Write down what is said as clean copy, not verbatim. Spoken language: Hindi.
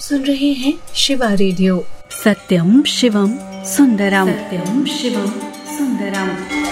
सुन रहे हैं शिवा रेडियो। सत्यम शिवम सुंदरम। सत्यम शिवम सुंदरम।